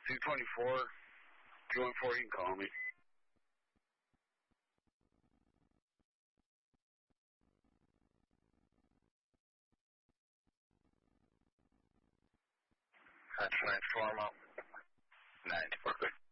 224, 214, you can call me. That's 9 formal. 9 perfect.